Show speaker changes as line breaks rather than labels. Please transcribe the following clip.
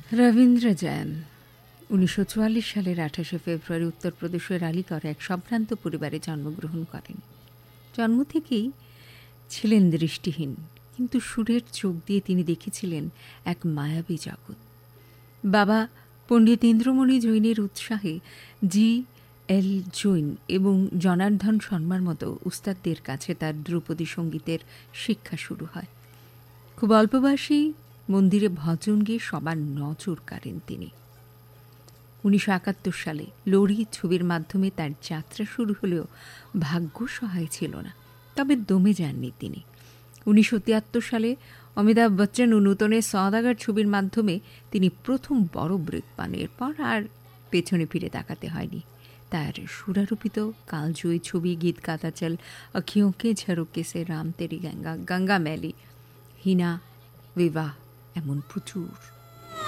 রবীন্দ্র জৈন 1944 সালের 28শে ফেব্রুয়ারি উত্তরপ্রদেশের আলীগড়ে এক সম্ভ্রান্ত পরিবারে জন্মগ্রহণ করেন। জন্ম থেকেই ছিলেন দৃষ্টিহীন, কিন্তু সুরের চোখ দিয়ে তিনি দেখেছিলেন এক মায়াবী জগৎ। বাবা পণ্ডিত ইন্দ্রমণি জৈনের উৎসাহে জি.এল. জৈন এবং জনার্দন শর্মার মতো উস্তাদদের কাছে তার ধ্রুপদী সঙ্গীতের শিক্ষা শুরু হয়। খুব অল্প বয়সেই মন্দিরে ভজন গিয়ে সবার নজর কাড়েন তিনি। 1971 সালে লোরি ছবির মাধ্যমে তার যাত্রা শুরু হলেও ভাগ্য সহায় ছিল না, তবে দমে যাননি তিনি। 1973 সালে অমিতাভ বচ্চন ও নূতনের সওদাগর ছবির মাধ্যমে তিনি প্রথম বড় ব্রেক পান। এরপর আর পেছনে ফিরে তাকাতে হয়নি। তার সুরারোপিত কালজয়ী ছবি গীত গাতা চল, আঁখিयों के झरोखे से, রাম তেরি গঙ্গা, গঙ্গা मैली, হিনা, বিবাহ এমন প্রচুর।